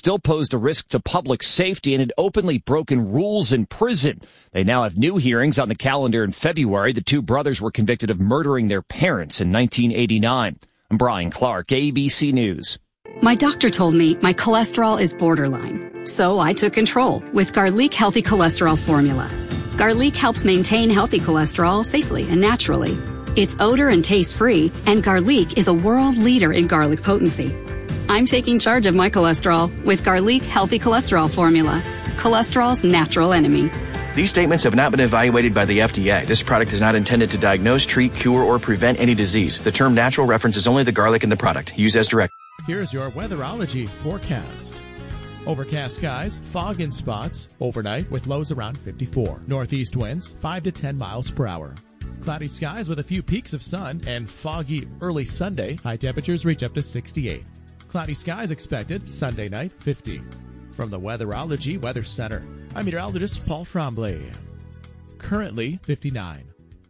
still posed a risk to public safety and had openly broken rules in prison. They now have new hearings on the calendar in February. The two brothers were convicted of murdering their parents in 1989. I'm Brian Clark, ABC News. My doctor told me my cholesterol is borderline, so I took control with Garlic Healthy Cholesterol Formula. Garlic helps maintain healthy cholesterol safely and naturally. It's odor and taste-free, and Garlic is a world leader in garlic potency. I'm taking charge of my cholesterol with Garlic Healthy Cholesterol Formula, cholesterol's natural enemy. These statements have not been evaluated by the FDA. This product is not intended to diagnose, treat, cure, or prevent any disease. The term natural references only the garlic in the product. Use as directed. Here's your weatherology forecast. Overcast skies, fog in spots, overnight with lows around 54. Northeast winds 5 to 10 miles per hour. Cloudy skies with a few peaks of sun and foggy early Sunday. High temperatures reach up to 68. Cloudy skies expected Sunday night, 50. From the Weatherology Weather Center, I'm meteorologist Paul Tremblay. Currently 59.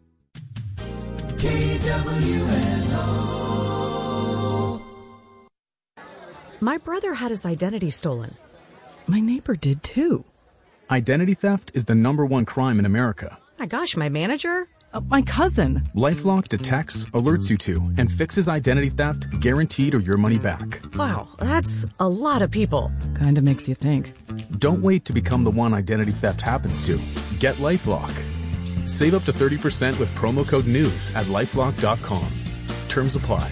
KWNO. My brother had his identity stolen. My neighbor did too. Identity theft is the #1 crime in America. My gosh, my manager? My cousin. LifeLock detects, alerts you to, and fixes identity theft guaranteed or your money back. Wow, that's a lot of people. Kinda makes you think. Don't wait to become the one identity theft happens to. Get LifeLock. Save up to 30% with promo code NEWS at LifeLock.com. Terms apply.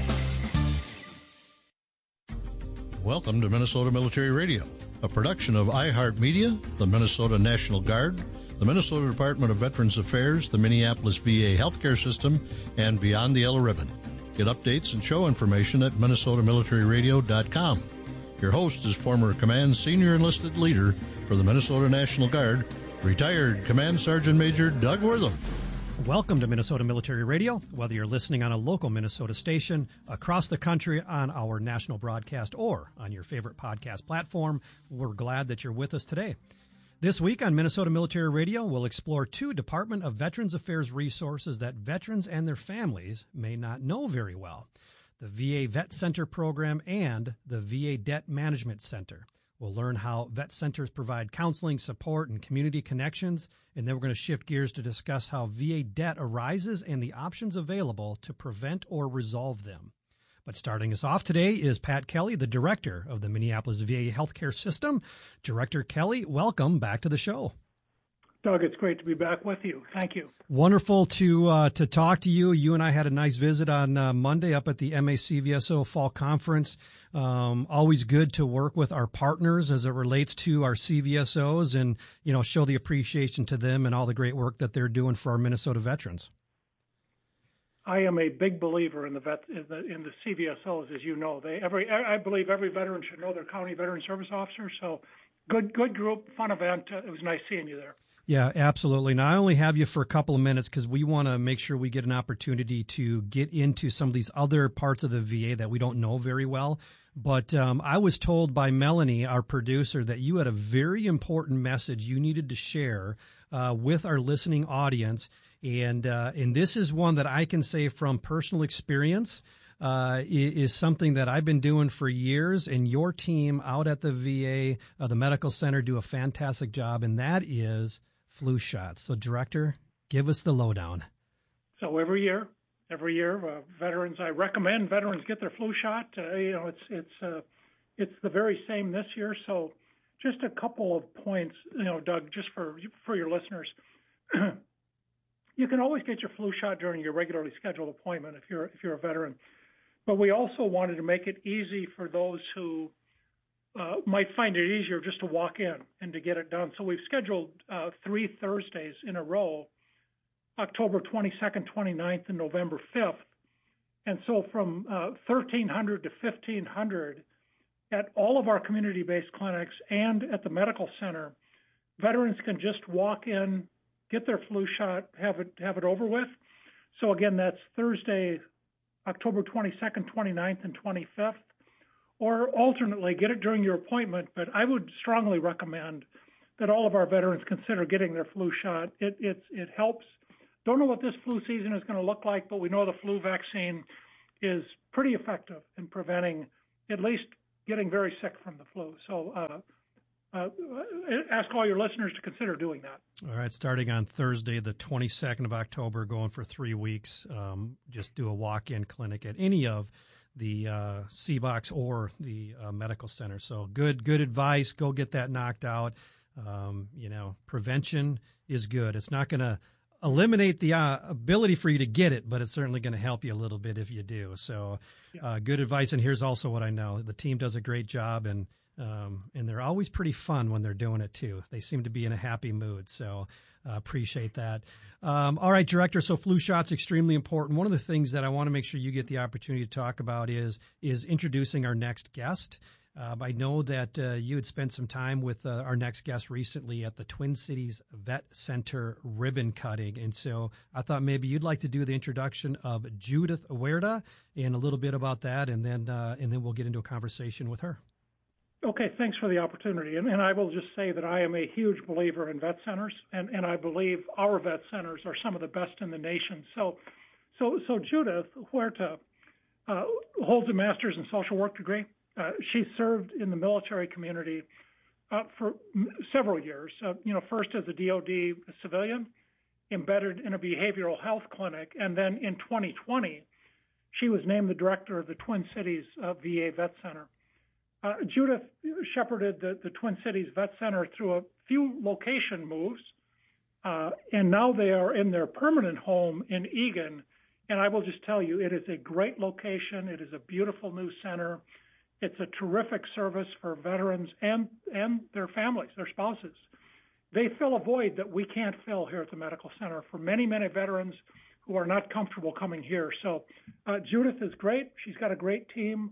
Welcome to Minnesota Military Radio, a production of iHeartMedia, the Minnesota National Guard, the Minnesota Department of Veterans Affairs, the Minneapolis VA Healthcare System, and Beyond the Yellow Ribbon. Get updates and show information at minnesotamilitaryradio.com. Your host is former Command Senior Enlisted Leader for the Minnesota National Guard, retired Command Sergeant Major Doug Wortham. Welcome to Minnesota Military Radio. Whether you're listening on a local Minnesota station, across the country on our national broadcast, or on your favorite podcast platform, we're glad that you're with us today. This week on Minnesota Military Radio, we'll explore two Department of Veterans Affairs resources that veterans and their families may not know very well: the VA Vet Center program and the VA Debt Management Center. We'll learn how vet centers provide counseling, support, and community connections, and then we're going to shift gears to discuss how VA debt arises and the options available to prevent or resolve them. But starting us off today is Pat Kelly, the director of the Minneapolis VA Healthcare System. Director Kelly, welcome back to the show. Doug, it's great to be back with you. Thank you. Wonderful to talk to you. You and I had a nice visit on Monday up at the MACVSO Fall Conference. Always good to work with our partners as it relates to our CVSOs and, show the appreciation to them and all the great work that they're doing for our Minnesota veterans. I am a big believer in the CVSOs, as you know. I believe every veteran should know their county veteran service officer. So good group, fun event. It was nice seeing you there. Yeah, absolutely. Now, I only have you for a couple of minutes because we want to make sure we get an opportunity to get into some of these other parts of the VA that we don't know very well. But I was told by Melanie, our producer, that you had a very important message you needed to share with our listening audience. And this is one that I can say from personal experience is something that I've been doing for years, and your team out at the VA, the medical center, do a fantastic job, and that is flu shots. So, Director, give us the lowdown. So every year, veterans, I recommend veterans get their flu shot. It's the very same this year. So just a couple of points, Doug, just for your listeners. You can always get your flu shot during your regularly scheduled appointment if you're a veteran. But we also wanted to make it easy for those who might find it easier just to walk in and to get it done. So we've scheduled 3 Thursdays in a row, October 22nd, 29th, and November 5th. And so from 1,300 to 1,500 at all of our community-based clinics and at the medical center, veterans can just walk in, get their flu shot, have it over with. So again, that's Thursday, October 22nd, 29th, and 25th. Or alternately, get it during your appointment. But I would strongly recommend that all of our veterans consider getting their flu shot. It helps. Don't know what this flu season is going to look like, but we know the flu vaccine is pretty effective in preventing at least getting very sick from the flu. So ask all your listeners to consider doing that. All right, starting on Thursday, the 22nd of October, going for 3 weeks. Just do a walk-in clinic at any of the CBOX or the medical center. So good advice. Go get that knocked out. Prevention is good. It's not going to eliminate the ability for you to get it, but it's certainly going to help you a little bit if you do. So good advice. And here's also what I know. The team does a great job, and they're always pretty fun when they're doing it too. They seem to be in a happy mood. So appreciate that. All right, Director. So flu shots, extremely important. One of the things that I want to make sure you get the opportunity to talk about is introducing our next guest. I know that you had spent some time with our next guest recently at the Twin Cities Vet Center ribbon cutting. And so I thought maybe you'd like to do the introduction of Judith Huerta and a little bit about that, and then we'll get into a conversation with her. Okay, thanks for the opportunity. And I will just say that I am a huge believer in vet centers, and I believe our vet centers are some of the best in the nation. So Judith Huerta holds a master's in social work degree. She served in the military community for several years, first as a DOD civilian, embedded in a behavioral health clinic, and then in 2020, she was named the director of the Twin Cities VA Vet Center. Judith shepherded the Twin Cities Vet Center through a few location moves, and now they are in their permanent home in Eagan. And I will just tell you, it is a great location. It is a beautiful new center. It's a terrific service for veterans and their families, their spouses. They fill a void that we can't fill here at the medical center for many, many veterans who are not comfortable coming here. So Judith is great. She's got a great team.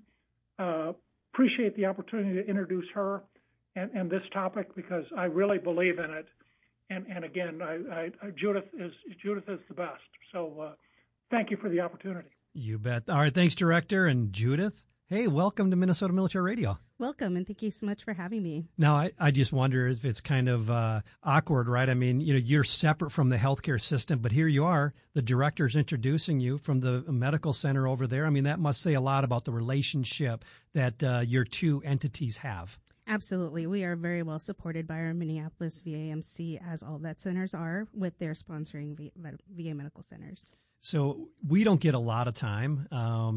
Appreciate the opportunity to introduce her and this topic because I really believe in it. And again, Judith is the best. So thank you for the opportunity. You bet. All right. Thanks, Director. And Judith, hey, welcome to Minnesota Military Radio. Welcome, and thank you so much for having me. Now, I just wonder if it's kind of awkward, right? I mean, you're separate from the healthcare system, but here you are. The director's introducing you from the medical center over there. I mean, that must say a lot about the relationship that your two entities have. Absolutely. We are very well supported by our Minneapolis VAMC, as all vet centers are, with their sponsoring VA medical centers. So we don't get a lot of time,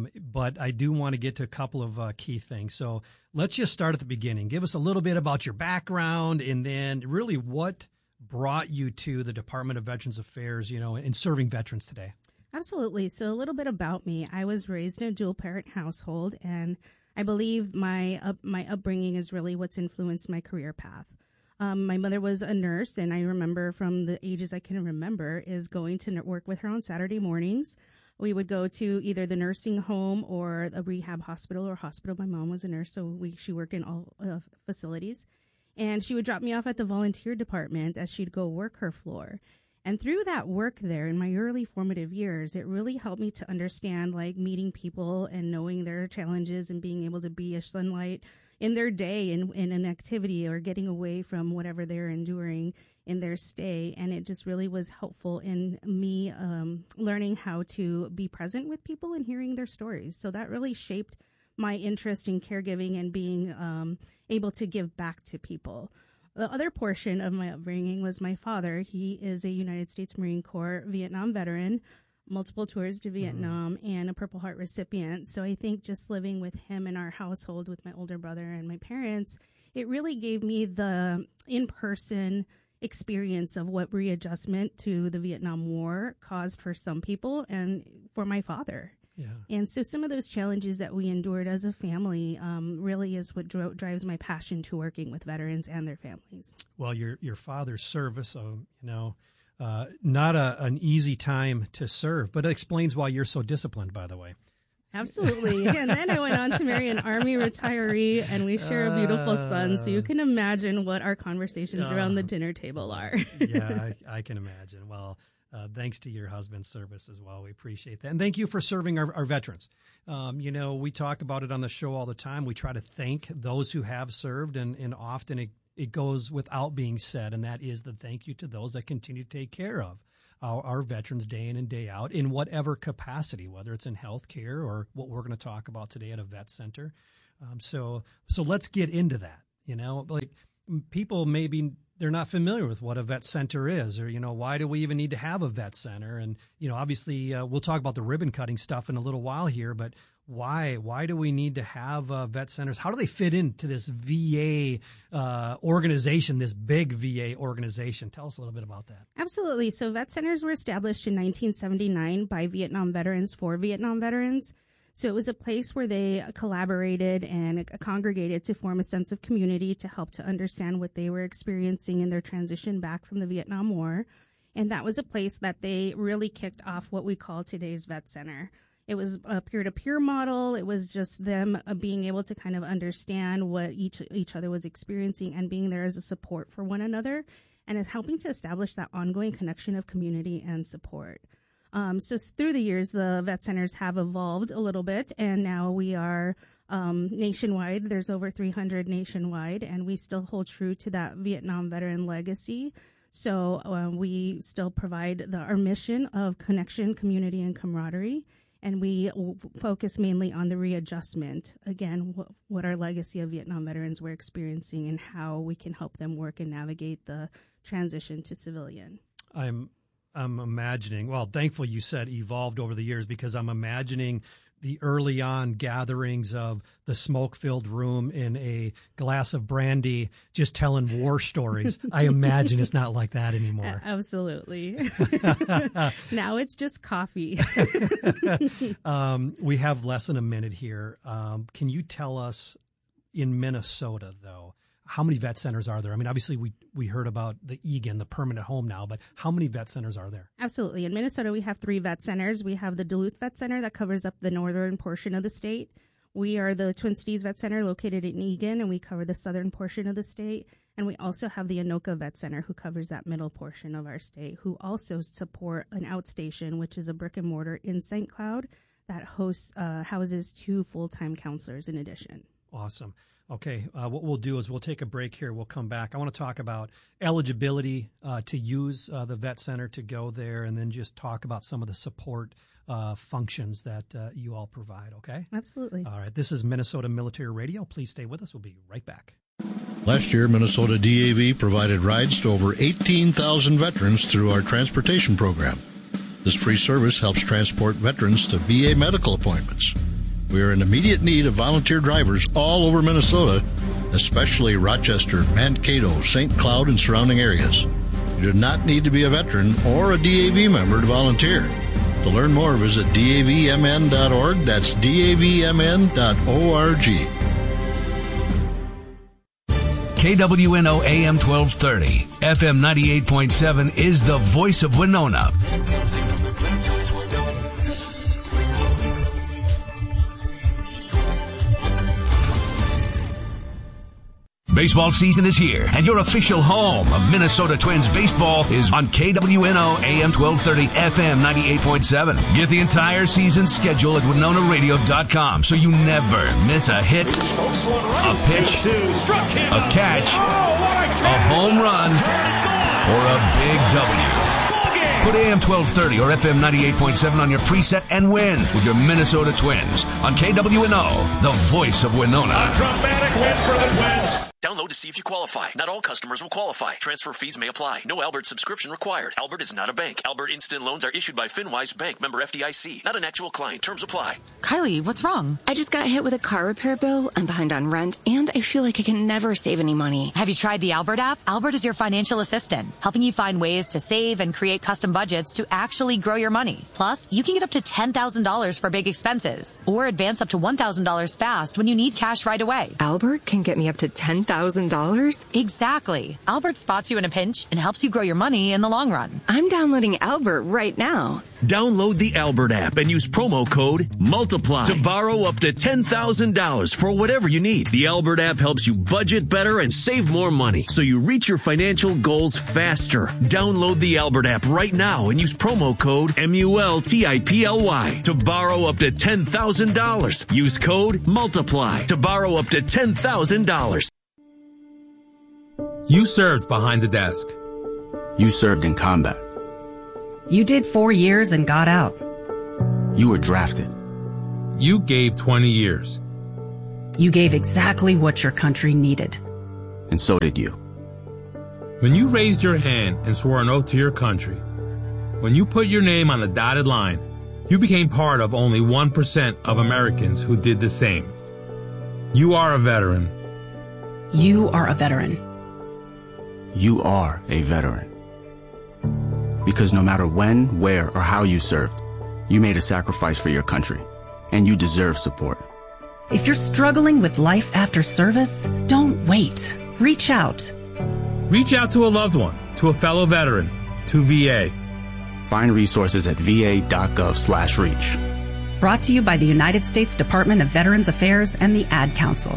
but I do want to get to a couple of key things. So let's just start at the beginning. Give us a little bit about your background and then really what brought you to the Department of Veterans Affairs, in serving veterans today. Absolutely. So a little bit about me. I was raised in a dual-parent household, and I believe my upbringing is really what's influenced my career path. My mother was a nurse, and I remember from the ages I can remember is going to work with her on Saturday mornings. We would go to either the nursing home or a rehab hospital or hospital. My mom was a nurse, so she worked in all facilities. And she would drop me off at the volunteer department as she'd go work her floor. And through that work there in my early formative years, it really helped me to understand, meeting people and knowing their challenges and being able to be a sunlight in their day in an activity or getting away from whatever they're enduring in their stay. And it just really was helpful in me learning how to be present with people and hearing their stories. So that really shaped my interest in caregiving and being able to give back to people. The other portion of my upbringing was my father. He is a United States Marine Corps Vietnam veteran, multiple tours to Vietnam, and a Purple Heart recipient. So I think just living with him in our household with my older brother and my parents, it really gave me the in-person experience of what readjustment to the Vietnam War caused for some people and for my father. Yeah. And so some of those challenges that we endured as a family really is what drives my passion to working with veterans and their families. Well, your father's service, not an easy time to serve, but it explains why you're so disciplined, by the way. Absolutely. And then I went on to marry an Army retiree, and we share a beautiful son. So you can imagine what our conversations around the dinner table are. Yeah, I can imagine. Well, thanks to your husband's service as well. We appreciate that. And thank you for serving our veterans. We talk about it on the show all the time. We try to thank those who have served, and often it goes without being said, and that is the thank you to those that continue to take care of our veterans day in and day out in whatever capacity, whether it's in health care or what we're going to talk about today at a vet center. So let's get into that. Like people maybe they're not familiar with what a vet center is, or, why do we even need to have a vet center? And, obviously we'll talk about the ribbon cutting stuff in a little while here, but why do we need to have vet centers? How do they fit into this VA organization, this big VA organization? Tell us a little bit about that. Absolutely. So vet centers were established in 1979 by Vietnam veterans for Vietnam veterans. So it was a place where they collaborated and congregated to form a sense of community to help to understand what they were experiencing in their transition back from the Vietnam War. And that was a place that they really kicked off what we call today's vet center. It was a peer-to-peer model. It was just them being able to kind of understand what each other was experiencing and being there as a support for one another, and it's helping to establish that ongoing connection of community and support. So through the years, the vet centers have evolved a little bit, and now we are nationwide. There's over 300 nationwide, and we still hold true to that Vietnam veteran legacy. So we still provide our mission of connection, community, and camaraderie, and we focus mainly on the readjustment. Again, what our legacy of Vietnam veterans were experiencing and how we can help them work and navigate the transition to civilian. I'm imagining, well, thankfully you said evolved over the years, because I'm imagining the early on gatherings of the smoke-filled room in a glass of brandy, just telling war stories. I imagine it's not like that anymore. Absolutely. Now it's just coffee. We have less than a minute here. Can you tell us, in Minnesota, though, how many vet centers are there? I mean, obviously we heard about the Egan, the permanent home now, but how many vet centers are there? Absolutely. In Minnesota, we have 3 vet centers. We have the Duluth Vet Center that covers up the northern portion of the state. We are the Twin Cities Vet Center located in Egan, and we cover the southern portion of the state. And we also have the Anoka Vet Center, who covers that middle portion of our state, who also support an outstation, which is a brick and mortar in St. Cloud that houses 2 full-time counselors in addition. Awesome. Okay, what we'll do is we'll take a break here. We'll come back. I want to talk about eligibility to use the vet center, to go there, and then just talk about some of the support functions that you all provide, okay? Absolutely. All right, this is Minnesota Military Radio. Please stay with us. We'll be right back. Last year, Minnesota DAV provided rides to over 18,000 veterans through our transportation program. This free service helps transport veterans to VA medical appointments. We are in immediate need of volunteer drivers all over Minnesota, especially Rochester, Mankato, St. Cloud, and surrounding areas. You do not need to be a veteran or a DAV member to volunteer. To learn more, visit davmn.org. That's davmn.org. KWNO AM 1230, FM 98.7 is the voice of Winona. Baseball season is here, and your official home of Minnesota Twins baseball is on KWNO AM 1230, FM 98.7. Get the entire season schedule at WinonaRadio.com so you never miss a hit, a pitch, a catch, a home run, or a big W. Put AM 1230 or FM 98.7 on your preset and win with your Minnesota Twins on KWNO, the voice of Winona. A dramatic win for the Twins. Download to see if you qualify. Not all customers will qualify. Transfer fees may apply. No Albert subscription required. Albert is not a bank. Albert Instant Loans are issued by FinWise Bank, member FDIC. Not an actual client. Terms apply. Kylie, what's wrong? I just got hit with a car repair bill. I'm behind on rent, and I feel like I can never save any money. Have you tried the Albert app? Albert is your financial assistant, helping you find ways to save and create custom budgets to actually grow your money. Plus, you can get up to $10,000 for big expenses, or advance up to $1,000 fast when you need cash right away. Albert can get me up to $10,000? Exactly. Albert spots you in a pinch and helps you grow your money in the long run. I'm downloading Albert right now. Download the Albert app and use promo code MULTIPLY to borrow up to $10,000 for whatever you need. The Albert app helps you budget better and save more money so you reach your financial goals faster. Download the Albert app right now and use promo code MULTIPLY to borrow up to $10,000. Use code MULTIPLY to borrow up to $10,000. You served behind the desk. You served in combat. You did 4 years and got out. You were drafted. You gave 20 years. You gave exactly what your country needed. And so did you. When you raised your hand and swore an oath to your country, when you put your name on the dotted line, you became part of only 1% of Americans who did the same. You are a veteran. You are a veteran. You are a veteran. Because no matter when, where, or how you served, you made a sacrifice for your country, and you deserve support. If you're struggling with life after service, don't wait. Reach out. Reach out to a loved one, to a fellow veteran, to VA. Find resources at va.gov/reach. Brought to you by the United States Department of Veterans Affairs and the Ad Council.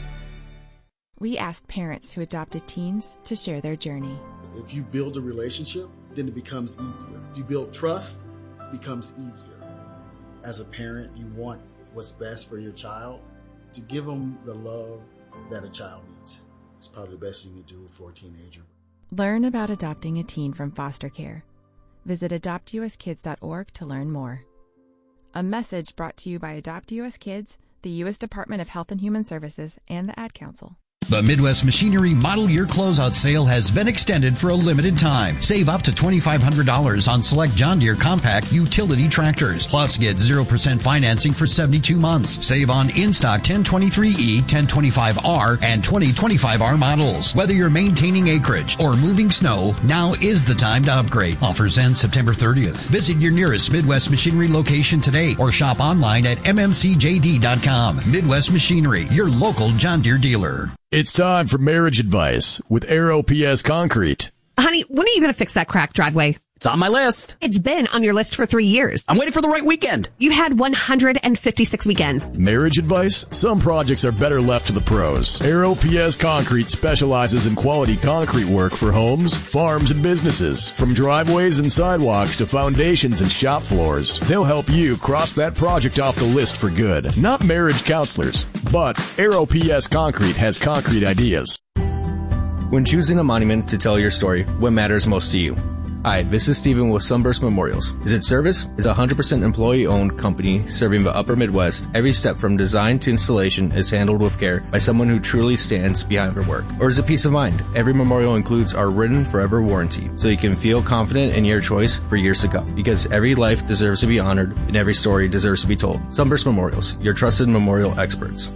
We asked parents who adopted teens to share their journey. If you build a relationship, then it becomes easier. If you build trust, it becomes easier. As a parent, you want what's best for your child. To give them the love that a child needs. It's probably the best you can do for a teenager. Learn about adopting a teen from foster care. Visit adoptuskids.org to learn more. A message brought to you by Adopt US Kids, the U.S. Department of Health and Human Services, and the Ad Council. The Midwest Machinery Model Year Closeout Sale has been extended for a limited time. Save up to $2,500 on select John Deere compact utility tractors. Plus, get 0% financing for 72 months. Save on in-stock 1023E, 1025R, and 2025R models. Whether you're maintaining acreage or moving snow, now is the time to upgrade. Offers end September 30th. Visit your nearest Midwest Machinery location today or shop online at mmcjd.com. Midwest Machinery, your local John Deere dealer. It's time for marriage advice with Aero PS Concrete. Honey, when are you going to fix that cracked driveway? It's on my list. It's been on your list for 3 years. I'm waiting for the right weekend. You've had 156 weekends. Marriage advice? Some projects are better left to the pros. Aero PS Concrete specializes in quality concrete work for homes, farms, and businesses. From driveways and sidewalks to foundations and shop floors, they'll help you cross that project off the list for good. Not marriage counselors, but Aero PS Concrete has concrete ideas. When choosing a monument to tell your story, what matters most to you? Hi, this is Steven with Sunburst Memorials. Is it service? Is a 100% employee-owned company serving the upper Midwest. Every step from design to installation is handled with care by someone who truly stands behind their work. Or is it peace of mind? Every memorial includes our written forever warranty, so you can feel confident in your choice for years to come. Because every life deserves to be honored and every story deserves to be told. Sunburst Memorials, your trusted memorial experts.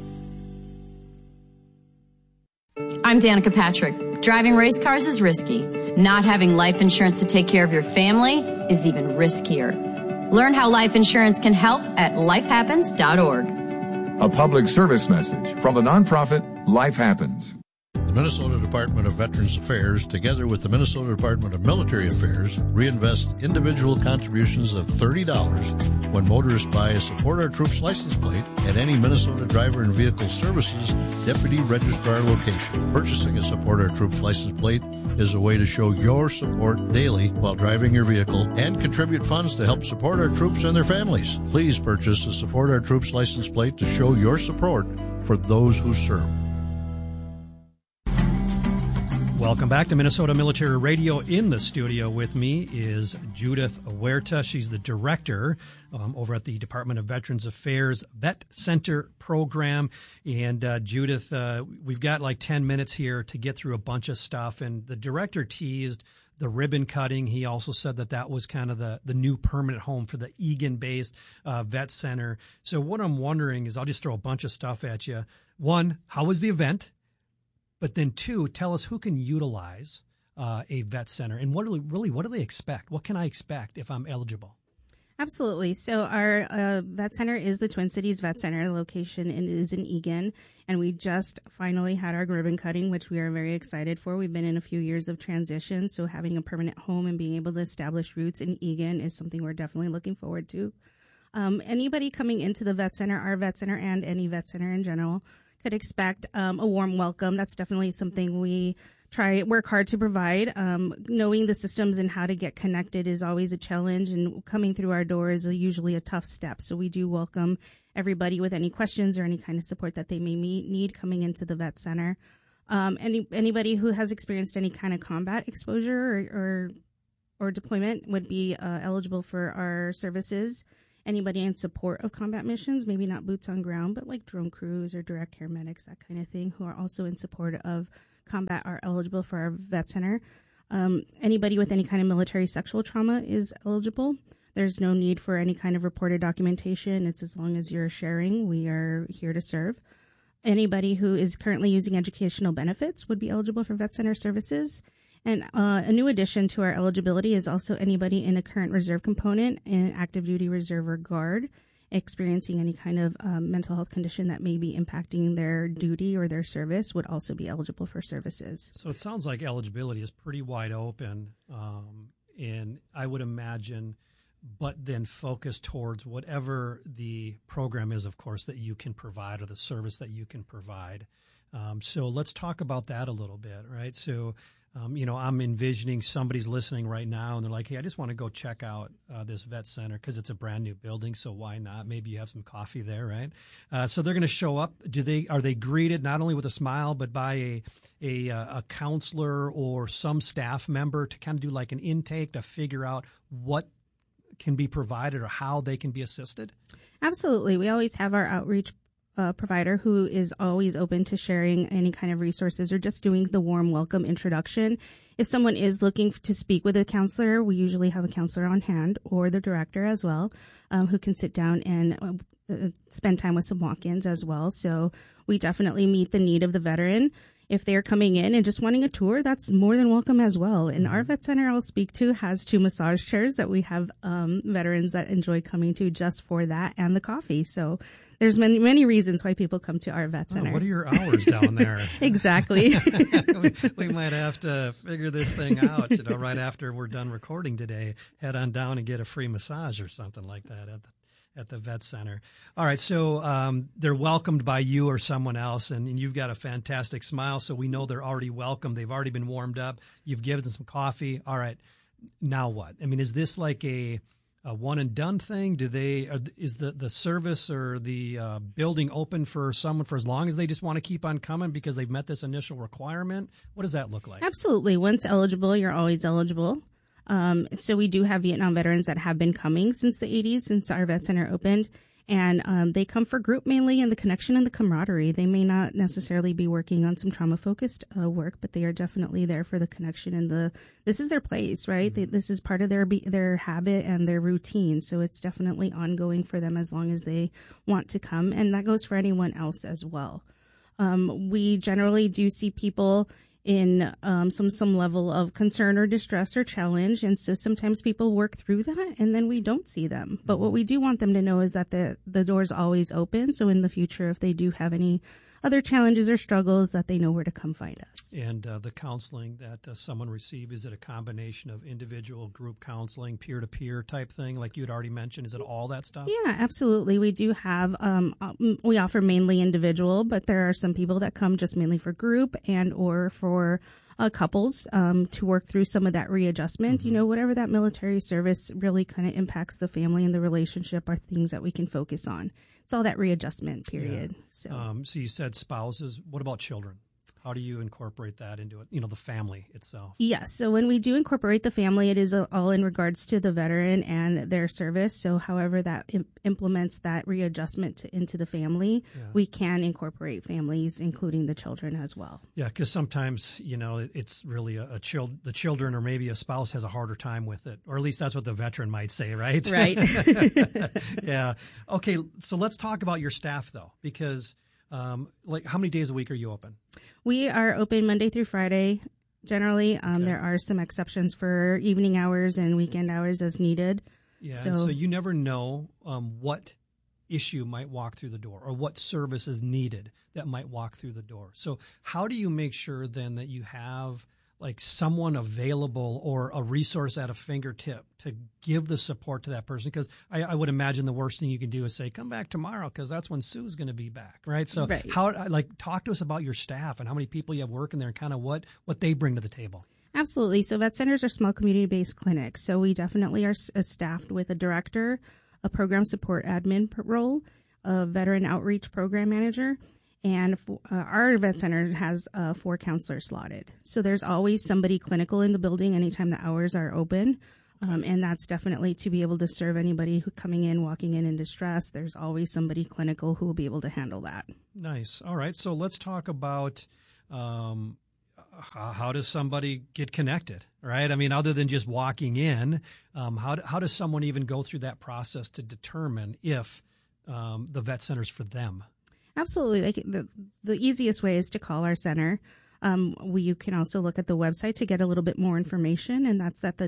I'm Danica Patrick. Driving race cars is risky. Not having life insurance to take care of your family is even riskier. Learn how life insurance can help at lifehappens.org. A public service message from the nonprofit Life Happens. The Minnesota Department of Veterans Affairs, together with the Minnesota Department of Military Affairs, reinvest individual contributions of $30 when motorists buy a Support Our Troops license plate at any Minnesota Driver and Vehicle Services Deputy Registrar location. Purchasing a Support Our Troops license plate is a way to show your support daily while driving your vehicle and contribute funds to help support our troops and their families. Please purchase a Support Our Troops license plate to show your support for those who serve. Welcome back to Minnesota Military Radio. In the studio with me is Judith Huerta. She's the director over at the Department of Veterans Affairs Vet Center program. And Judith, we've got like 10 minutes here to get through a bunch of stuff. And the director teased the ribbon cutting. He also said that that was kind of the new permanent home for the Eagan-based vet center. So what I'm wondering is, I'll just throw a bunch of stuff at you. One, how was the event? But then two, tell us who can utilize a vet center, and what do they expect? What can I expect if I'm eligible? Absolutely. So our vet center is the Twin Cities Vet Center. The location is in Eagan, and we just finally had our ribbon cutting, which we are very excited for. We've been in a few years of transition, so having a permanent home and being able to establish roots in Eagan is something we're definitely looking forward to. Anybody coming into the vet center, our vet center and any vet center in general, could expect a warm welcome. That's definitely something we work hard to provide. Knowing the systems and how to get connected is always a challenge, and coming through our door is usually a tough step. So we do welcome everybody with any questions or any kind of support that they may need coming into the vet center. Anybody who has experienced any kind of combat exposure or deployment would be eligible for our services. anybody in support of combat missions, maybe not boots on ground, but like drone crews or direct care medics, that kind of thing, who are also in support of combat are eligible for our vet center. Anybody with any kind of military sexual trauma is eligible. There's no need for any kind of reported documentation. It's as long as you're sharing, we are here to serve. Anybody who is currently using educational benefits would be eligible for vet center services. And a new addition to our eligibility is also anybody in a current reserve component, in active duty reserve or guard, experiencing any kind of mental health condition that may be impacting their duty or their service would also be eligible for services. So it sounds like eligibility is pretty wide open, and I would imagine, but then focus towards whatever the program is, of course, that you can provide or the service that you can provide. So let's talk about that a little bit, right? So, I'm envisioning somebody's listening right now and they're like, hey, I just want to go check out this vet center because it's a brand new building. So why not? Maybe you have some coffee there, right? So they're going to show up. Are they greeted not only with a smile, but by a counselor or some staff member to kind of do like an intake to figure out what can be provided or how they can be assisted? Absolutely. We always have our outreach provider who is always open to sharing any kind of resources or just doing the warm welcome introduction. If someone is looking to speak with a counselor, we usually have a counselor on hand or the director as well, who can sit down and spend time with some walk-ins as well. So we definitely meet the need of the veteran. If they're coming in and just wanting a tour, that's more than welcome as well. And our vet center I'll speak to has 2 massage chairs that we have veterans that enjoy coming to just for that and the coffee. So there's many reasons why people come to our vet center. What are your hours down there? Exactly. we might have to figure this thing out, right after we're done recording today, head on down and get a free massage or something like that at the vet center. All right, so they're welcomed by you or someone else, and you've got a fantastic smile, so we know they're already welcome. They've already been warmed up. You've given them some coffee. All right, now what? I mean, is this like a one-and-done thing? Is the service or the building open for someone for as long as they just want to keep on coming because they've met this initial requirement? What does that look like? Absolutely. Once eligible, you're always eligible. So we do have Vietnam veterans that have been coming since the 80s, since our vet center opened. And they come for group mainly and the connection and the camaraderie. They may not necessarily be working on some trauma-focused work, but they are definitely there for the connection and this is their place, right? This is part of their habit and their routine. So it's definitely ongoing for them as long as they want to come. And that goes for anyone else as well. We generally do see people in some level of concern or distress or challenge. And so sometimes people work through that and then we don't see them. But what we do want them to know is that the door's always open. So in the future, if they do have any other challenges or struggles, that they know where to come find us. And the counseling that someone receives, is it a combination of individual, group counseling, peer-to-peer type thing like you had already mentioned? Is it all that stuff? Yeah, absolutely. We do have, we offer mainly individual, but there are some people that come just mainly for group and or for couples to work through some of that readjustment. Whatever that military service really kind of impacts the family and the relationship are things that we can focus on. It's all that readjustment period. Yeah. So you said spouses. What about children? How do you incorporate that into it? The family itself. Yes. So when we do incorporate the family, it is all in regards to the veteran and their service. So however that implements that readjustment into the family, we can incorporate families, including the children as well. Yeah, because sometimes, it's really the children or maybe a spouse has a harder time with it, or at least that's what the veteran might say, right? Right. Yeah. Okay, so let's talk about your staff, though, because how many days a week are you open? We are open Monday through Friday, generally. There are some exceptions for evening hours and weekend hours as needed. Yeah, so you never know what issue might walk through the door or what service is needed that might walk through the door. So how do you make sure then that you have like someone available or a resource at a fingertip to give the support to that person? Because I would imagine the worst thing you can do is say, come back tomorrow because that's when Sue's going to be back, right? So talk to us about your staff and how many people you have working there and kind of what they bring to the table. Absolutely. So vet centers are small community-based clinics. So we definitely are staffed with a director, a program support admin role, a veteran outreach program manager, and our vet center has 4 counselors slotted. So there's always somebody clinical in the building anytime the hours are open. And that's definitely to be able to serve anybody who coming in, walking in distress. There's always somebody clinical who will be able to handle that. Nice. All right. So let's talk about how does somebody get connected, right? I mean, other than just walking in, how does someone even go through that process to determine if the vet center's for them? Absolutely. Like the easiest way is to call our center. You can also look at the website to get a little bit more information, and that's at the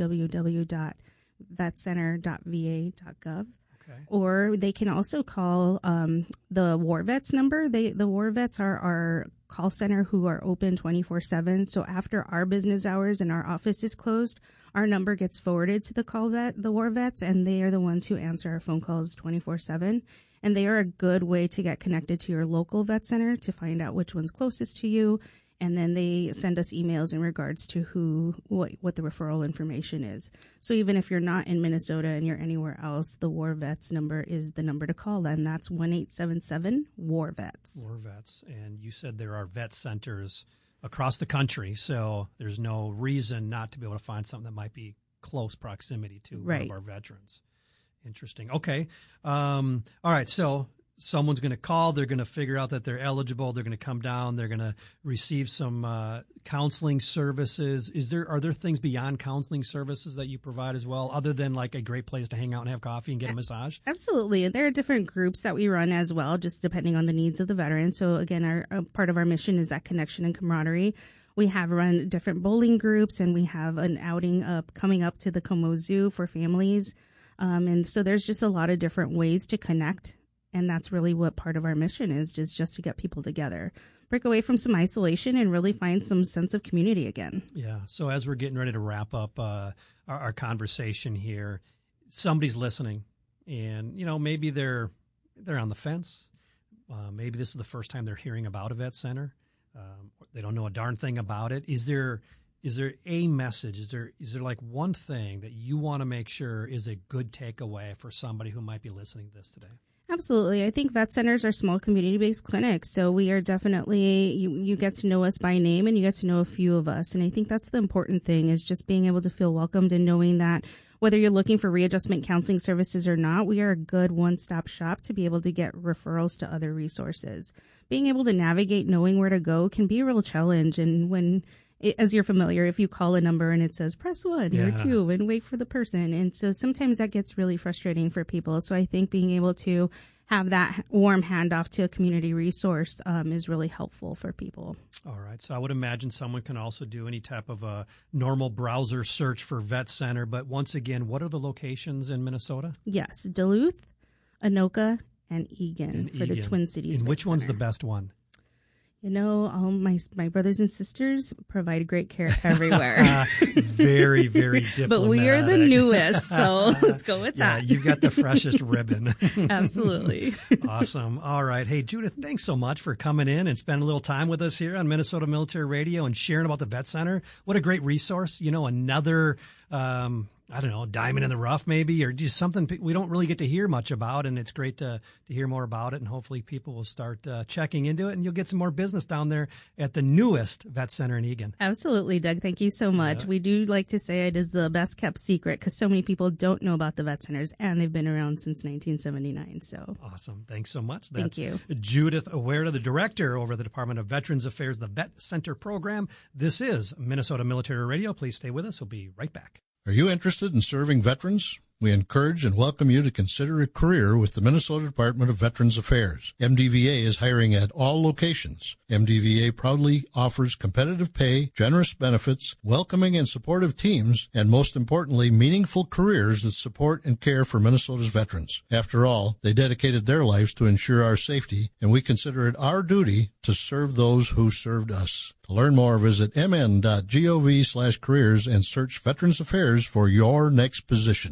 www.vetcenter.va.gov. Okay. Or they can also call the War Vets number. The War Vets are our call center who are open 24/7. So after our business hours and our office is closed, our number gets forwarded to the War Vets, and they are the ones who answer our phone calls 24/7. And they are a good way to get connected to your local vet center to find out which one's closest to you. And then they send us emails in regards to what the referral information is. So even if you're not in Minnesota and you're anywhere else, the War Vets number is the number to call. And that's 1-877-WAR-VETS. War Vets. And you said there are vet centers across the country, so there's no reason not to be able to find something that might be close proximity to one of our veterans. Interesting. Okay. All right. So someone's going to call. They're going to figure out that they're eligible. They're going to come down. They're going to receive some counseling services. Are there things beyond counseling services that you provide as well, other than like a great place to hang out and have coffee and get a massage? Absolutely. There are different groups that we run as well, just depending on the needs of the veteran. So again, our part of our mission is that connection and camaraderie. We have run different bowling groups, and we have an outing coming up to the Como Zoo for families. And so there's just a lot of different ways to connect. And that's really what part of our mission is just to get people together, break away from some isolation and really find some sense of community again. Yeah. So as we're getting ready to wrap up our conversation here, somebody's listening and, maybe they're on the fence. Maybe this is the first time they're hearing about a vet center. They don't know a darn thing about it. Is there a message? Is there like one thing that you want to make sure is a good takeaway for somebody who might be listening to this today? Absolutely. I think vet centers are small community-based clinics. So we are definitely, you get to know us by name and you get to know a few of us. And I think that's the important thing, is just being able to feel welcomed and knowing that whether you're looking for readjustment counseling services or not, we are a good one-stop shop to be able to get referrals to other resources. Being able to navigate knowing where to go can be a real challenge. And as you're familiar, if you call a number and it says press 1 or 2 and wait for the person. And so sometimes that gets really frustrating for people. So I think being able to have that warm handoff to a community resource is really helpful for people. All right. So I would imagine someone can also do any type of a normal browser search for vet center. But once again, what are the locations in Minnesota? Yes, Duluth, Anoka, and Eagan for the Twin Cities. And which one's the best one? All my brothers and sisters provide great care everywhere. Very, very diplomatic. But we are the newest, so let's go with that. Yeah, you've got the freshest ribbon. Absolutely. Awesome. All right. Hey, Judith, thanks so much for coming in and spending a little time with us here on Minnesota Military Radio and sharing about the Vet Center. What a great resource. Another diamond in the rough maybe, or just something we don't really get to hear much about, and it's great to hear more about it, and hopefully people will start checking into it, and you'll get some more business down there at the newest vet center in Eagan. Absolutely, Doug. Thank you so much. Yeah. We do like to say it is the best kept secret because so many people don't know about the vet centers, and they've been around since 1979. So awesome. Thanks so much. Thank you. Judith Huerta, the director over the Department of Veterans Affairs, the Vet Center program. This is Minnesota Military Radio. Please stay with us. We'll be right back. Are you interested in serving veterans? We encourage and welcome you to consider a career with the Minnesota Department of Veterans Affairs. MDVA is hiring at all locations. MDVA proudly offers competitive pay, generous benefits, welcoming and supportive teams, and most importantly, meaningful careers that support and care for Minnesota's veterans. After all, they dedicated their lives to ensure our safety, and we consider it our duty to serve those who served us. To learn more, visit mn.gov/careers and search Veterans Affairs for your next position.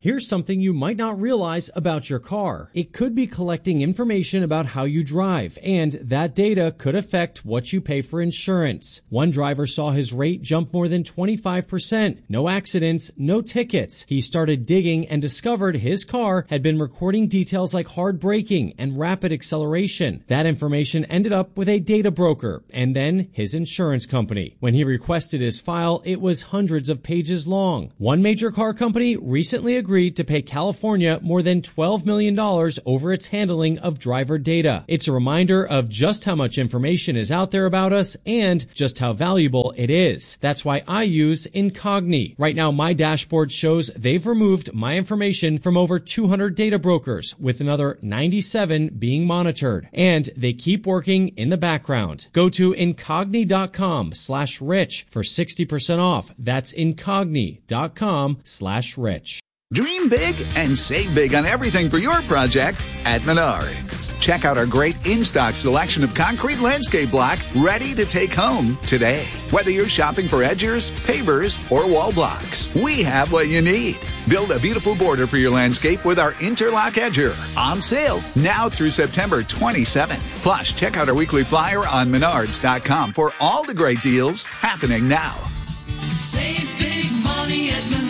Here's something you might not realize about your car. It could be collecting information about how you drive, and that data could affect what you pay for insurance. One driver saw his rate jump more than 25%. No accidents, no tickets. He started digging and discovered his car had been recording details like hard braking and rapid acceleration. That information ended up with a data broker and then his insurance company. When he requested his file, it was hundreds of pages long. One major car company recently agreed to pay California more than $12 million over its handling of driver data. It's a reminder of just how much information is out there about us and just how valuable it is. That's why I use Incogni. Right now, my dashboard shows they've removed my information from over 200 data brokers, with another 97 being monitored. And they keep working in the background. Go to Incogni.com/rich for 60% off. That's Incogni.com/rich. Dream big and save big on everything for your project at Menards. Check out our great in-stock selection of concrete landscape block ready to take home today. Whether you're shopping for edgers, pavers, or wall blocks, we have what you need. Build a beautiful border for your landscape with our Interlock Edger. On sale now through September 27th. Plus, check out our weekly flyer on Menards.com for all the great deals happening now. Save big money at Menards.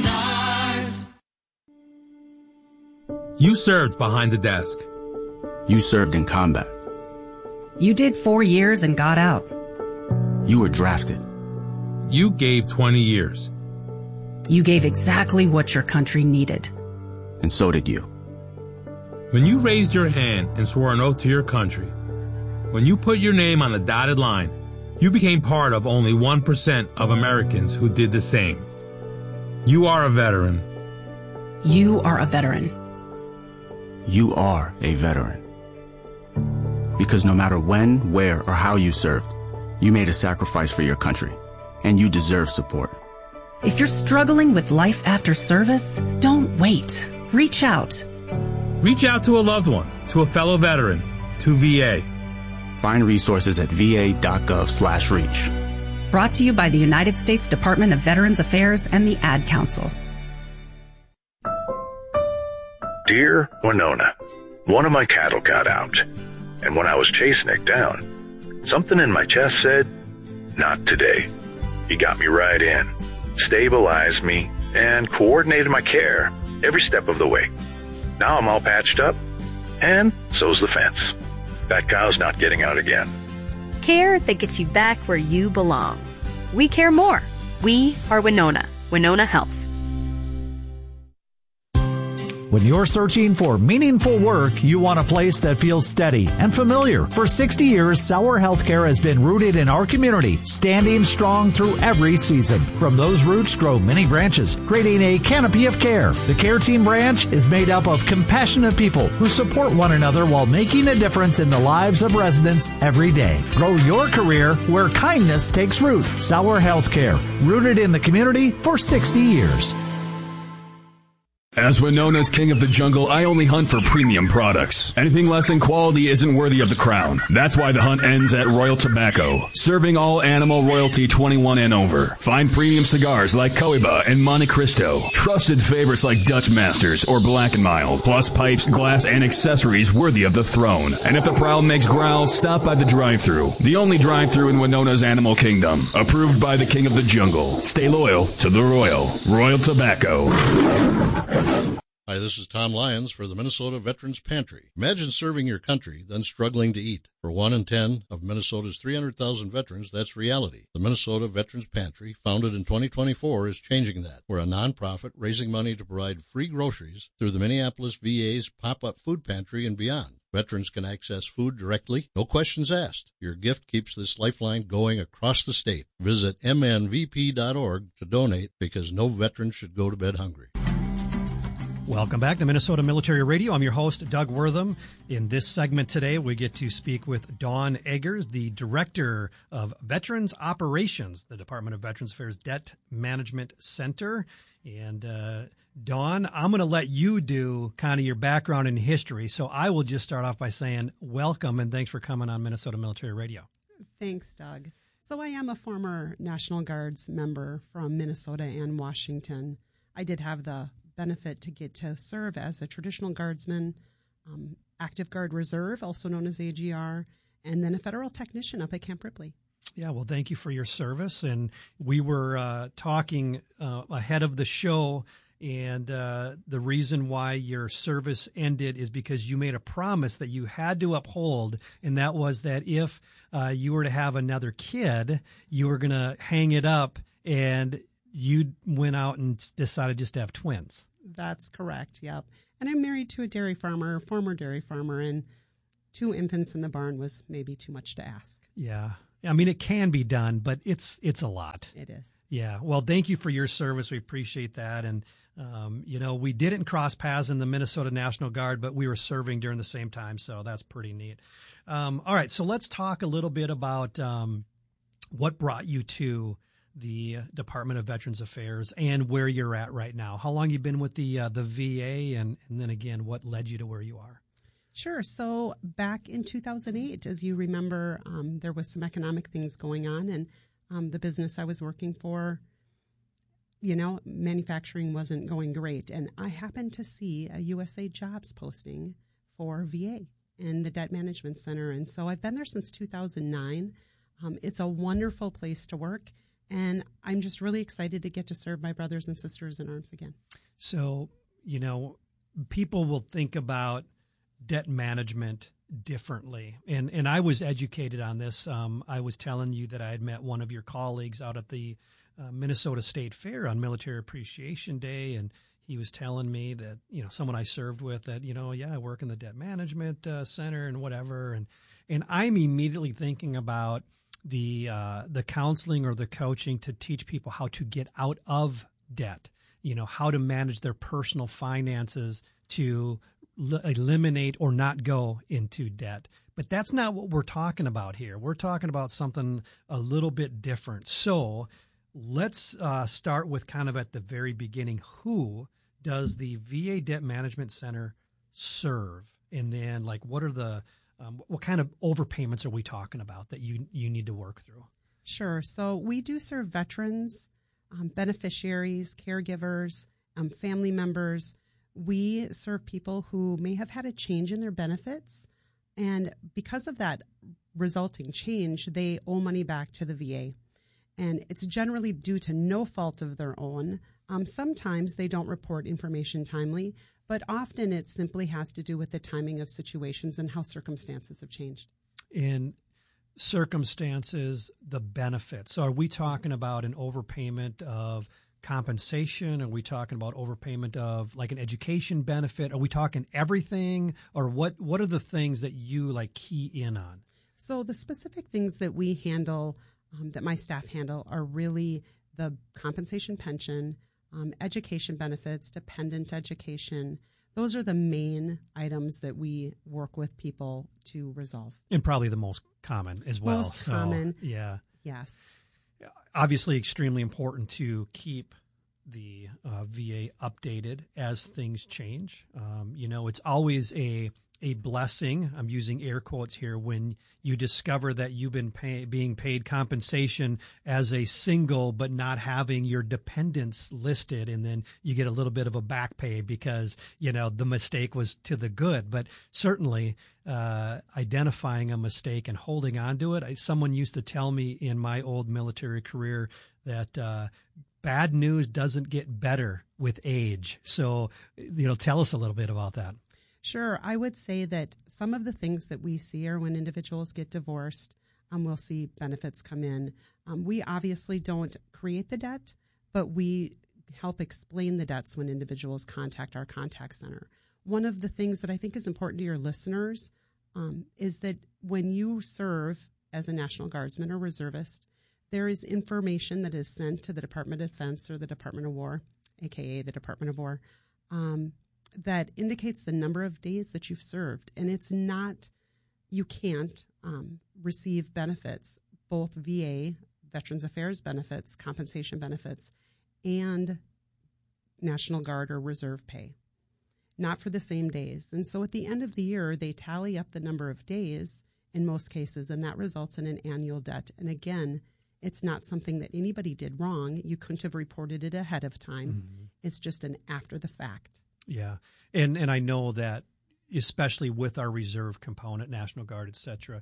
You served behind the desk. You served in combat. You did 4 years and got out. You were drafted. You gave 20 years. You gave exactly what your country needed. And so did you. When you raised your hand and swore an oath to your country, when you put your name on the dotted line, you became part of only 1% of Americans who did the same. You are a veteran. You are a veteran. You are a veteran. Because no matter when, where, or how you served, you made a sacrifice for your country, and you deserve support. If you're struggling with life after service, don't wait. Reach out. Reach out to a loved one, to a fellow veteran, to VA. Find resources at va.gov/reach. Brought to you by the United States Department of Veterans Affairs and the Ad Council. Dear Winona, one of my cattle got out, and when I was chasing it down, something in my chest said, not today. He got me right in, stabilized me, and coordinated my care every step of the way. Now I'm all patched up, and so's the fence. That cow's not getting out again. Care that gets you back where you belong. We care more. We are Winona. Winona Health. When you're searching for meaningful work, you want a place that feels steady and familiar. For 60 years, Sauer Healthcare has been rooted in our community, standing strong through every season. From those roots grow many branches, creating a canopy of care. The Care Team branch is made up of compassionate people who support one another while making a difference in the lives of residents every day. Grow your career where kindness takes root. Sauer Healthcare, rooted in the community for 60 years. As Winona's king of the jungle, I only hunt for premium products. Anything less than quality isn't worthy of the crown. That's why the hunt ends at Royal Tobacco, serving all animal royalty 21 and over. Find premium cigars like Cohiba and Monte Cristo, trusted favorites like Dutch Masters or Black & Mild, plus pipes, glass, and accessories worthy of the throne. And if the prowl makes growl, stop by the drive-thru, the only drive-thru in Winona's animal kingdom, approved by the king of the jungle. Stay loyal to the Royal Tobacco. Hi, this is Tom Lyons for the Minnesota Veterans Pantry. Imagine serving your country, then struggling to eat. For 1 in 10 of Minnesota's 300,000 veterans, that's reality. The Minnesota Veterans Pantry, founded in 2024, is changing that. We're a nonprofit raising money to provide free groceries through the Minneapolis VA's pop-up food pantry and beyond. Veterans can access food directly, no questions asked. Your gift keeps this lifeline going across the state. Visit mnvp.org to donate, because no veteran should go to bed hungry. Welcome back to Minnesota Military Radio. I'm your host, Doug Wortham. In this segment today, we get to speak with Dawn Eggers, the Director of Veterans Operations, the Department of Veterans Affairs Debt Management Center. And Dawn, I'm going to let you do kind of your background and history. So I will just start off by saying welcome and thanks for coming on Minnesota Military Radio. Thanks, Doug. So I am a former National Guards member from Minnesota and Washington. I did have the benefit to get to serve as a traditional guardsman, active guard reserve, also known as AGR, and then a federal technician up at Camp Ripley. Yeah, well, thank you for your service. And we were talking ahead of the show, and the reason why your service ended is because you made a promise that you had to uphold, and that was that if you were to have another kid, you were going to hang it up, and you went out and decided just to have twins. That's correct, yep. And I'm married to a former dairy farmer, and 2 infants in the barn was maybe too much to ask. Yeah. I mean, it can be done, but it's a lot. It is. Yeah. Well, thank you for your service. We appreciate that. And, we didn't cross paths in the Minnesota National Guard, but we were serving during the same time. So that's pretty neat. All right. So let's talk a little bit about what brought you to the Department of Veterans Affairs and where you're at right now. How long you been with the VA, and then again, what led you to where you are? Sure. So back in 2008, as you remember, there was some economic things going on, and the business I was working for, manufacturing wasn't going great. And I happened to see a USA Jobs posting for VA in the Debt Management Center. And so I've been there since 2009. It's a wonderful place to work, and I'm just really excited to get to serve my brothers and sisters in arms again. So, people will think about debt management differently. And I was educated on this. I was telling you that I had met one of your colleagues out at the Minnesota State Fair on Military Appreciation Day, and he was telling me that, someone I served with that, I work in the debt management center and whatever. And I'm immediately thinking about the counseling or the coaching to teach people how to get out of debt, how to manage their personal finances to eliminate or not go into debt. But that's not what we're talking about here. We're talking about something a little bit different. So let's start with kind of at the very beginning. Who does the VA Debt Management Center serve? And then what are the what kind of overpayments are we talking about that you need to work through? Sure. So we do serve veterans, beneficiaries, caregivers, family members. We serve people who may have had a change in their benefits, and because of that resulting change, they owe money back to the VA. And it's generally due to no fault of their own. Sometimes they don't report information timely, but often it simply has to do with the timing of situations and how circumstances have changed. In circumstances, the benefits. So are we talking about an overpayment of compensation? Are we talking about overpayment of an education benefit? Are we talking everything? Or what are the things that you key in on? So the specific things that we handle, that my staff handle, are really the compensation pension, education benefits, dependent education. Those are the main items that we work with people to resolve. And probably the most common as well. Most common. Yeah. Yes. Obviously extremely important to keep the VA updated as things change. It's always a blessing, I'm using air quotes here, when you discover that you've been being paid compensation as a single but not having your dependents listed, and then you get a little bit of a back pay because, the mistake was to the good. But certainly identifying a mistake and holding on to it. Someone used to tell me in my old military career that bad news doesn't get better with age. So, tell us a little bit about that. Sure. I would say that some of the things that we see are when individuals get divorced, we'll see benefits come in. We obviously don't create the debt, but we help explain the debts when individuals contact our contact center. One of the things that I think is important to your listeners is that when you serve as a National Guardsman or reservist, there is information that is sent to the Department of Defense or the Department of War, aka the Department of War, that indicates the number of days that you've served. And it's not, you can't receive benefits, both VA, Veterans Affairs benefits, compensation benefits, and National Guard or reserve pay, not for the same days. And so at the end of the year, they tally up the number of days in most cases, and that results in an annual debt. And again, it's not something that anybody did wrong. You couldn't have reported it ahead of time. Mm-hmm. It's just an after the fact. Yeah. And I know that, especially with our reserve component, National Guard, et cetera,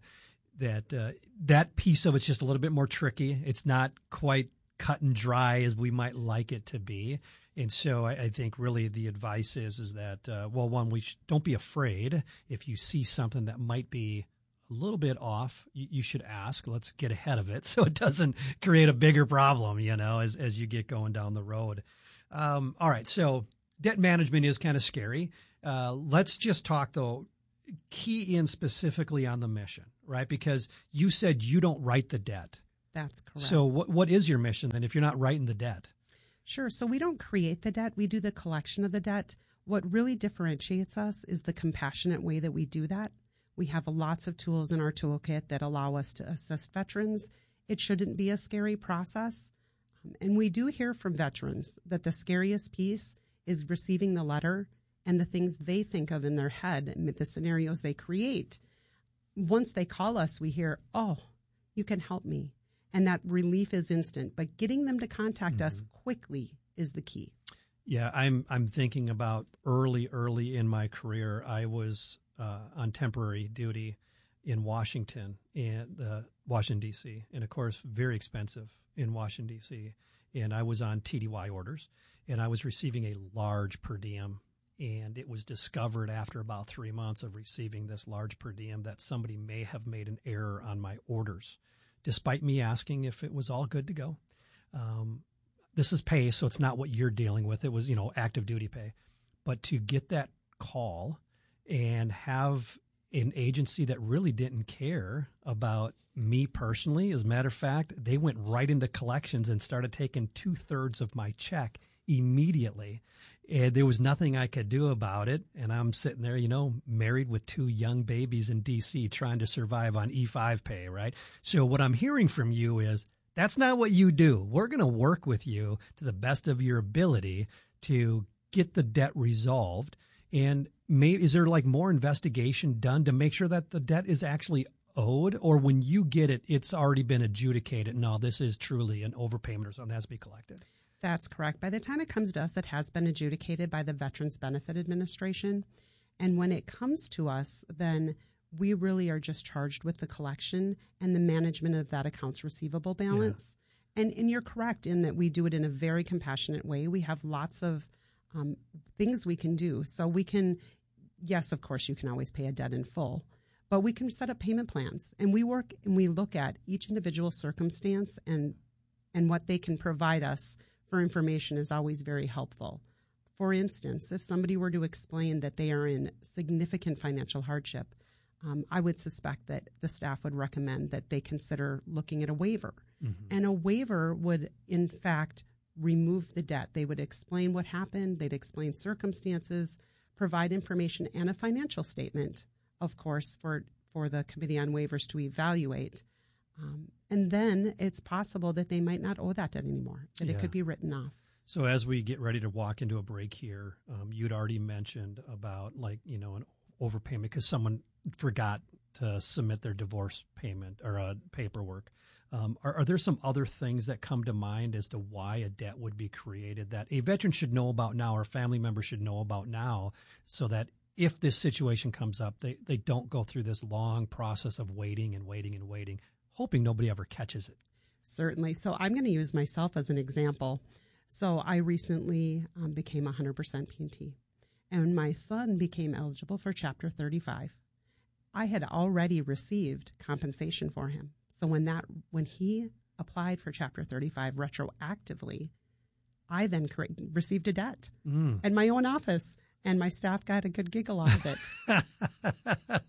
that piece of it's just a little bit more tricky. It's not quite cut and dry as we might like it to be. And so I think really the advice is that, one, don't be afraid. If you see something that might be a little bit off, you should ask. Let's get ahead of it so it doesn't create a bigger problem, as you get going down the road. All right. So debt management is kind of scary. Let's just talk, though, key in specifically on the mission, right? Because you said you don't write the debt. That's correct. So what is your mission then if you're not writing the debt? Sure. So we don't create the debt. We do the collection of the debt. What really differentiates us is the compassionate way that we do that. We have lots of tools in our toolkit that allow us to assist veterans. It shouldn't be a scary process. And we do hear from veterans that the scariest piece is receiving the letter and the things they think of in their head and the scenarios they create. Once they call us, we hear, oh, you can help me. And that relief is instant. But getting them to contact us quickly is the key. Yeah, I'm thinking about early in my career. I was on temporary duty in Washington, D.C., and of course, very expensive in Washington, D.C. And I was on TDY orders, and I was receiving a large per diem. And it was discovered after about 3 months of receiving this large per diem that somebody may have made an error on my orders, despite me asking if it was all good to go. This is pay, so it's not what you're dealing with. It was, active duty pay. But to get that call and have an agency that really didn't care about me personally, as a matter of fact, they went right into collections and started taking 2/3 of my check immediately. And there was nothing I could do about it. And I'm sitting there, married with 2 young babies in D.C. trying to survive on E5 pay, right? So what I'm hearing from you is that's not what you do. We're going to work with you to the best of your ability to get the debt resolved. And is there more investigation done to make sure that the debt is actually owed? Or when you get it, it's already been adjudicated? No, this is truly an overpayment or something that has to be collected. That's correct. By the time it comes to us, it has been adjudicated by the Veterans Benefit Administration. And when it comes to us, then we really are just charged with the collection and the management of that accounts receivable balance. Yeah. And you're correct in that we do it in a very compassionate way. We have lots of things we can do. So we can, yes, of course, you can always pay a debt in full, but we can set up payment plans. And we work and we look at each individual circumstance and what they can provide us for information is always very helpful. For instance, if somebody were to explain that they are in significant financial hardship, I would suspect that the staff would recommend that they consider looking at a waiver. Mm-hmm. And a waiver would, in fact, remove the debt. They would explain what happened. They'd explain circumstances, provide information, and a financial statement, of course, for the Committee on Waivers to evaluate. And then it's possible that they might not owe that debt anymore, that it could be written off. So as we get ready to walk into a break here, you'd already mentioned about an overpayment because someone forgot to submit their divorce payment or paperwork. Are there some other things that come to mind as to why a debt would be created that a veteran should know about now or a family member should know about now so that if this situation comes up, they don't go through this long process of waiting, hoping nobody ever catches it? Certainly. So I'm going to use myself as an example. So I recently became 100% PNT, and my son became eligible for Chapter 35. I had already received compensation for him. So when he applied for Chapter 35 retroactively, I then received a debt at my own office, and my staff got a good giggle out of it.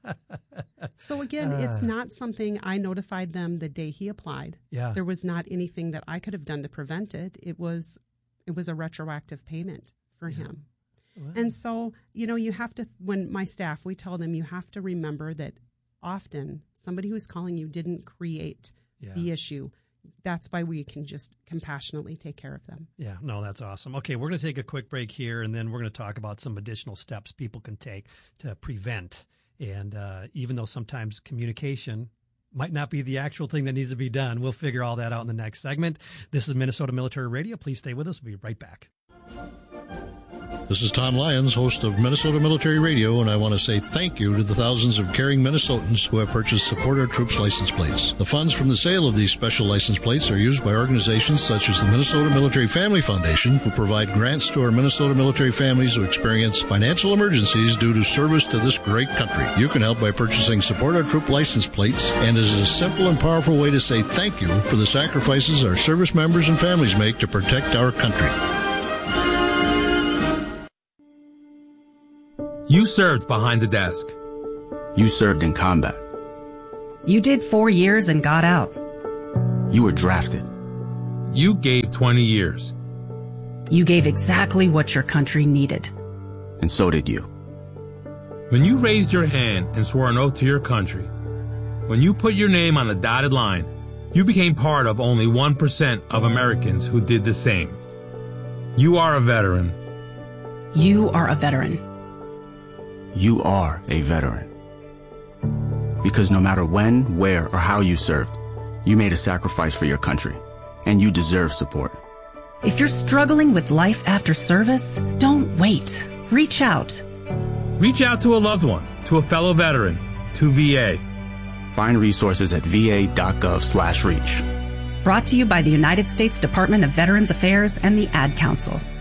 So again, it's not something I notified them the day he applied. Yeah. There was not anything that I could have done to prevent it. It was a retroactive payment for him. Wow. And so, you have to, when my staff, we tell them you have to remember that often somebody who's calling you didn't create the issue. That's why we can just compassionately take care of them. Yeah, no, that's awesome. Okay, we're going to take a quick break here, and then we're going to talk about some additional steps people can take to prevent. And even though sometimes communication might not be the actual thing that needs to be done, we'll figure all that out in the next segment. This is Minnesota Military Radio. Please stay with us. We'll be right back. This is Tom Lyons, host of Minnesota Military Radio, and I want to say thank you to the thousands of caring Minnesotans who have purchased Support Our Troops license plates. The funds from the sale of these special license plates are used by organizations such as the Minnesota Military Family Foundation, who provide grants to our Minnesota military families who experience financial emergencies due to service to this great country. You can help by purchasing Support Our Troop license plates, and it is a simple and powerful way to say thank you for the sacrifices our service members and families make to protect our country. You served behind the desk. You served in combat. You did 4 years and got out. You were drafted. You gave 20 years. You gave exactly what your country needed. And so did you. When you raised your hand and swore an oath to your country, when you put your name on a dotted line, you became part of only 1% of Americans who did the same. You are a veteran. You are a veteran. You are a veteran. Because no matter when, where, or how you served, you made a sacrifice for your country, and you deserve support. If you're struggling with life after service, don't wait. Reach out. Reach out to a loved one, to a fellow veteran, to VA. Find resources at va.gov/reach. Brought to you by the United States Department of Veterans Affairs and the Ad Council.